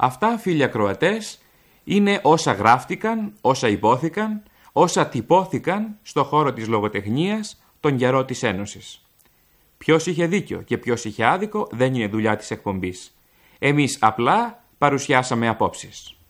Αυτά, φίλοι ακροατές, είναι όσα γράφτηκαν, όσα υπόθηκαν, όσα τυπώθηκαν στο χώρο της λογοτεχνίας τον καιρό της Ένωσης. Ποιος είχε δίκιο και ποιος είχε άδικο δεν είναι δουλειά της εκπομπής. Εμείς απλά παρουσιάσαμε απόψεις.